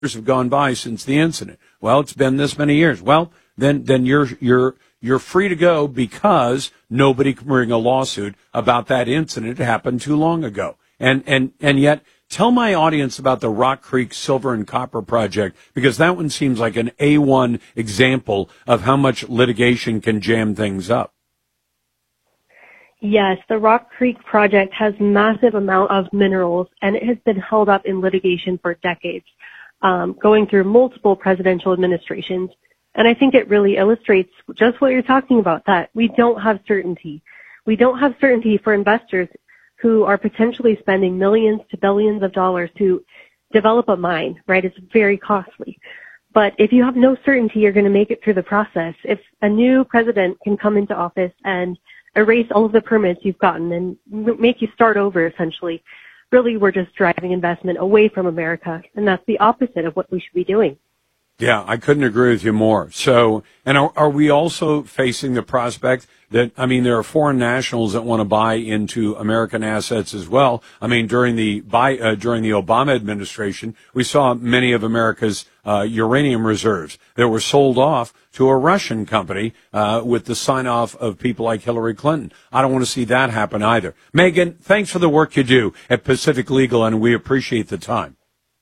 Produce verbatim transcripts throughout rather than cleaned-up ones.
years have gone by since the incident. Well, it's been this many years. Well, then then you're you're you're free to go because nobody can bring a lawsuit about that incident. It happened too long ago. And and and yet, tell my audience about the Rock Creek Silver and Copper Project, because that one seems like an A one example of how much litigation can jam things up. Yes, the Rock Creek Project has massive amount of minerals, and it has been held up in litigation for decades, um, going through multiple presidential administrations. And I think it really illustrates just what you're talking about, that we don't have certainty. We don't have certainty for investors who are potentially spending millions to billions of dollars to develop a mine, right? It's very costly. But if you have no certainty you're going to make it through the process, if a new president can come into office and erase all of the permits you've gotten and make you start over, essentially, really we're just driving investment away from America. And that's the opposite of what we should be doing. Yeah, I couldn't agree with you more. So, and are, are we also facing the prospect that, I mean, there are foreign nationals that want to buy into American assets as well? I mean, during the buy, uh, during the Obama administration, we saw many of America's uh, uranium reserves that were sold off to a Russian company uh, with the sign-off of people like Hillary Clinton. I don't want to see that happen either. Megan, thanks for the work you do at Pacific Legal, and we appreciate the time.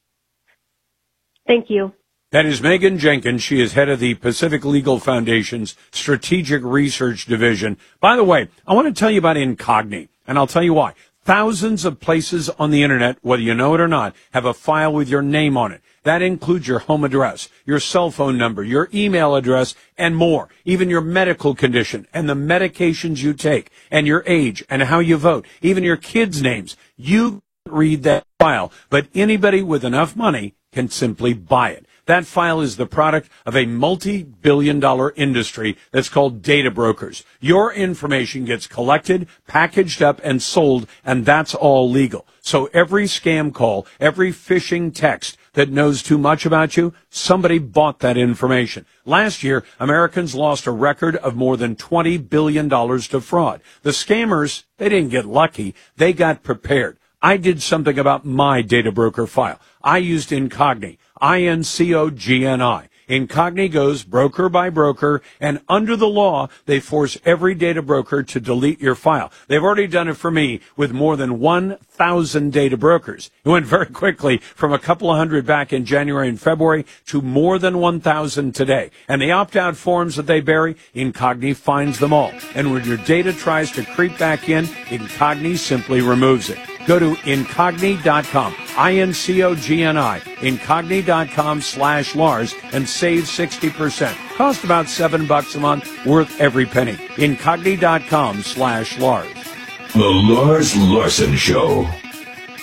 Thank you. That is Megan Jenkins. She is head of the Pacific Legal Foundation's Strategic Research Division. By the way, I want to tell you about Incogni, and I'll tell you why. Thousands of places on the Internet, whether you know it or not, have a file with your name on it. That includes your home address, your cell phone number, your email address, and more. Even your medical condition and the medications you take, and your age and how you vote, even your kids' names. You read that file, but anybody with enough money can simply buy it. That file is the product of a multi-billion dollar industry that's called data brokers. Your information gets collected, packaged up, and sold, and that's all legal. So every scam call, every phishing text that knows too much about you, somebody bought that information. Last year, Americans lost a record of more than twenty billion dollars to fraud. The scammers, they didn't get lucky. They got prepared. I did something about my data broker file. I used Incogni, I N C O G N I. Incogni goes broker by broker, and under the law, they force every data broker to delete your file. They've already done it for me with more than one thousand data brokers. It went very quickly from a couple of hundred back in January and February to more than one thousand today. And the opt-out forms that they bury, Incogni finds them all. And when your data tries to creep back in, Incogni simply removes it. Go to Incogni dot com, I N C O G N I, Incogni dot com slash Lars, and save sixty percent. Cost about seven bucks a month, worth every penny. Incogni dot com slash Lars. The Lars Larson Show.